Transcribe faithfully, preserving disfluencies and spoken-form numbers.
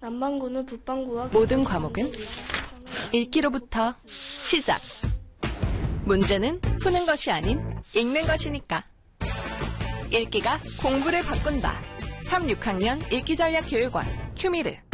남반구는 북반구와 모든 과목은 읽기로부터 시작. 문제는 푸는 것이 아닌 읽는 것이니까. 읽기가 공부를 바꾼다. 삼, 육 학년 읽기전략교육원 큐미르.